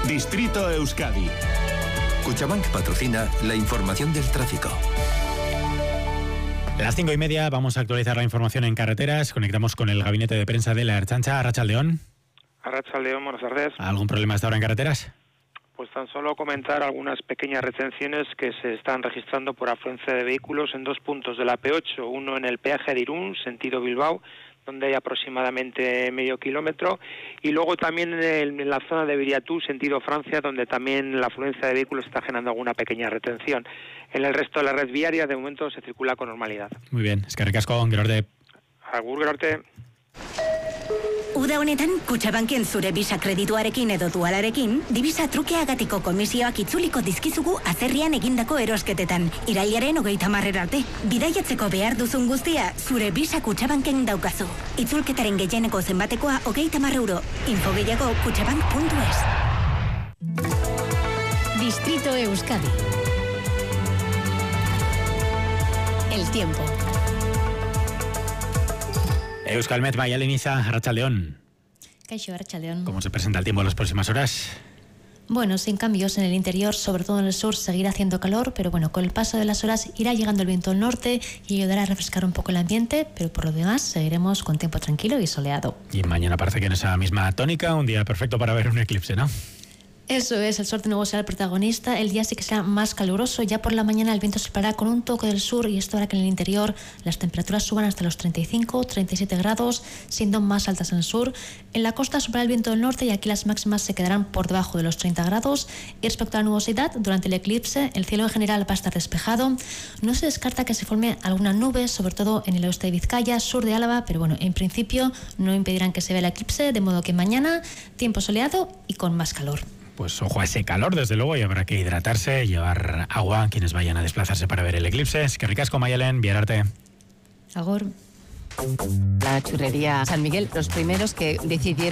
Distrito Euskadi. Cuchabank patrocina la información del tráfico. Las 5:30 vamos a actualizar la información en carreteras. Conectamos con el gabinete de prensa de la Ertzaintza. Arratsaldeón. Arratsaldeón, buenas tardes. ¿Algún problema hasta ahora en carreteras? Pues tan solo comentar algunas pequeñas retenciones que se están registrando por afluencia de vehículos en dos puntos de la P8, uno en el peaje de Irún, sentido Bilbao, donde hay aproximadamente medio kilómetro, y luego también en la zona de Viriatú, sentido Francia, donde también la afluencia de vehículos está generando alguna pequeña retención. En el resto de la red viaria, de momento, se circula con normalidad. Muy bien, eskerrik asko, gero arte. Agur, gero arte. Uda honetan, Kutxabanken zure Visa kredituarekin edo dualarekin, Divisa trukeagatiko komisioak itzuliko dizkizugu atzerrian egindako erosketetan. Irailaren 30 arte. Bidaiatzeko behar duzun guztia, zure Visa Kutxabanken daukazu. Itzulketaren gehieneko zenbatekoa 30 euro. Info gehiago kutxabank.es. Distrito Euskadi. El tiempo. Euskalmet, Mayalen Iza, Arratsaldeón. Kaixo, Arratsaldeón. ¿Cómo se presenta el tiempo en las próximas horas? Bueno, sin cambios en el interior, sobre todo en el sur, seguirá haciendo calor, pero bueno, con el paso de las horas irá llegando el viento al norte y ayudará a refrescar un poco el ambiente, pero por lo demás seguiremos con tiempo tranquilo y soleado. Y mañana parece que en esa misma tónica, un día perfecto para ver un eclipse, ¿no? Eso es, el sol de nuevo será el protagonista. El día sí que será más caluroso. Ya por la mañana el viento soplará con un toque del sur y esto hará que en el interior las temperaturas suban hasta los 35-37 grados, siendo más altas en el sur. En la costa soplará el viento del norte y aquí las máximas se quedarán por debajo de los 30 grados. Y respecto a la nubosidad, durante el eclipse el cielo en general va a estar despejado. No se descarta que se forme alguna nube, sobre todo en el oeste de Vizcaya, sur de Álava, pero bueno, en principio no impedirán que se vea el eclipse, de modo que mañana tiempo soleado y con más calor. Pues ojo a ese calor, desde luego, y habrá que hidratarse, llevar agua quienes vayan a desplazarse para ver el eclipse. Eskerrik asko, Mayalen, Bierarte. Agur. La churrería San Miguel, los primeros que decidieron